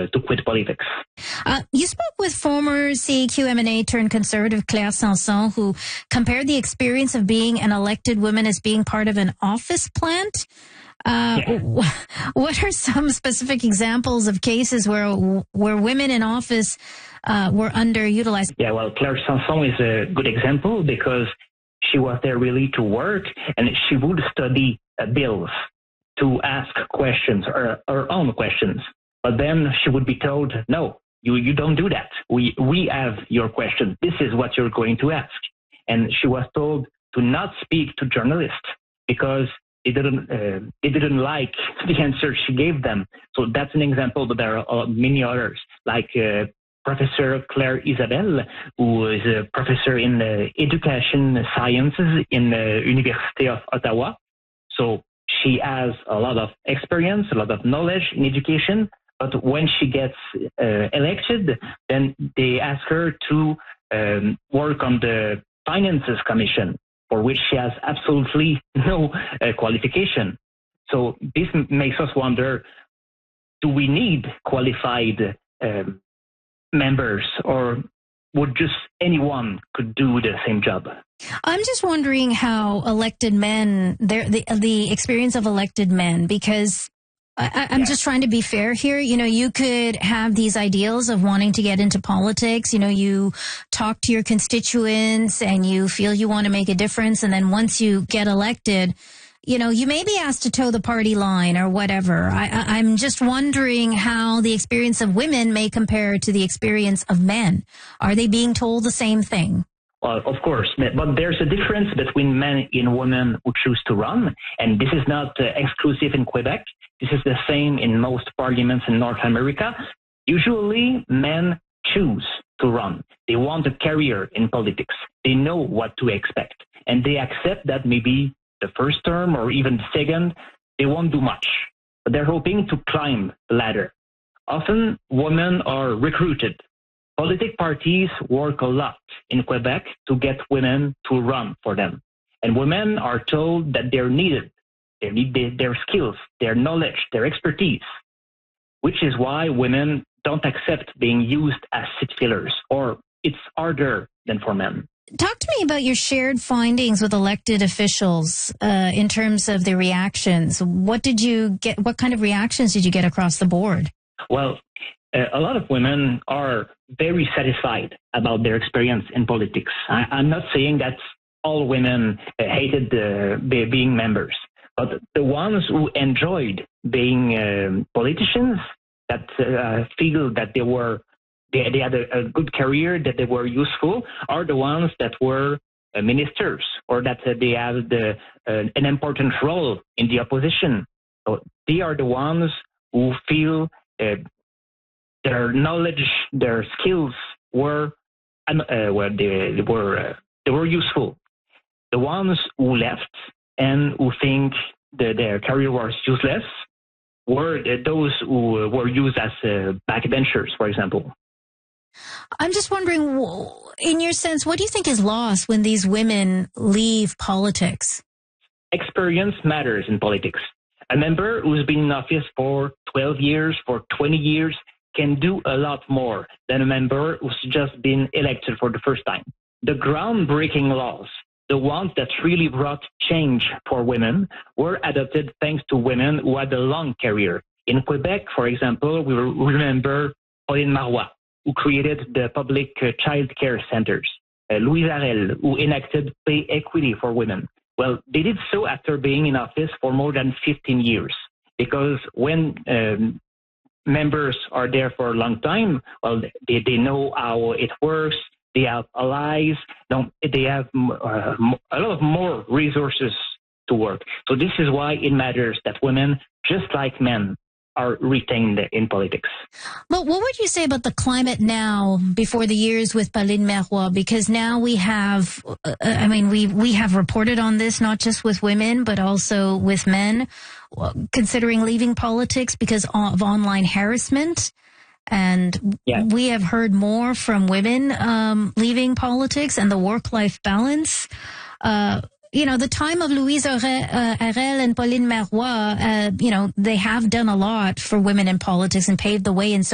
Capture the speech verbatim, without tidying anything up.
uh, to quit politics. Uh, you spoke with former C A Q M N A turned conservative Claire Sanson, who compared the experience of being an elected woman as being part of an office plant. Uh, yeah. What are some specific examples of cases where where women in office uh, were underutilized? Yeah, well, Claire Sanson is a good example because she was there really to work, and she would study uh, bills to ask questions, or her own questions. But then she would be told, no, you, you don't do that. We, we have your question. This is what you're going to ask. And she was told to not speak to journalists because they didn't, uh, they didn't like the answer she gave them. So that's an example, but there are many others, like uh, Professor Claire Isabelle, who is a professor in uh, education sciences in the University of Ottawa. So she has a lot of experience, a lot of knowledge in education, but when she gets uh, elected, then they ask her to um, work on the Finances Commission, for which she has absolutely no uh, qualification. So this m- makes us wonder, do we need qualified um, members, or would just anyone could do the same job? I'm just wondering how elected men, the the experience of elected men, because I, I'm yeah. just trying to be fair here. You know, you could have these ideals of wanting to get into politics. You know, you talk to your constituents and you feel you want to make a difference. And then once you get elected, you know, you may be asked to toe the party line or whatever. I, I, I'm just wondering how the experience of women may compare to the experience of men. Are they being told the same thing? Well, of course, but there's a difference between men and women who choose to run, and this is not uh, exclusive in Quebec. This is the same in most parliaments in North America. Usually, men choose to run. They want a career in politics. They know what to expect, and they accept that maybe the first term or even the second, they won't do much, but they're hoping to climb the ladder. Often, women are recruited. Politic parties work a lot in Quebec to get women to run for them. And women are told that they're needed. They need their skills, their knowledge, their expertise, which is why women don't accept being used as seat fillers, or it's harder than for men. Talk to me about your shared findings with elected officials uh, in terms of the reactions. What did you get? What kind of reactions did you get across the board? Well, uh, a lot of women are very satisfied about their experience in politics. I, I'm not saying that all women uh, hated uh, be, being members, but the ones who enjoyed being um, politicians, that uh, feel that they were they, they had a, a good career, that they were useful, are the ones that were uh, ministers, or that uh, they had the, uh, an important role in the opposition. So they are the ones who feel uh, their knowledge, their skills were uh, well, they, they were uh, they were useful. The ones who left and who think that their career was useless were those who were used as uh, backbenchers, for example. I'm just wondering, in your sense, what do you think is lost when these women leave politics? Experience matters in politics. A member who's been in office for twelve years, for twenty years, can do a lot more than a member who's just been elected for the first time. The groundbreaking laws, the ones that really brought change for women, were adopted thanks to women who had a long career. In Quebec, for example, we remember Pauline Marois, who created the public uh, child care centers. Uh, Louise Arel, who enacted pay equity for women. Well, they did so after being in office for more than fifteen years. Because when um, members are there for a long time, well, they, they know how it works. They have allies. They have uh, a lot of more resources to work. So this is why it matters that women, just like men, are retained in politics. But what would you say about the climate now before the years with Pauline Marois? Because now we have, uh, I mean, we we have reported on this, not just with women, but also with men, considering leaving politics because of online harassment. And yeah. we have heard more from women um, leaving politics and the work-life balance. Uh, you know, the time of Louise Arel and Pauline Marois, uh, you know, they have done a lot for women in politics and paved the way in so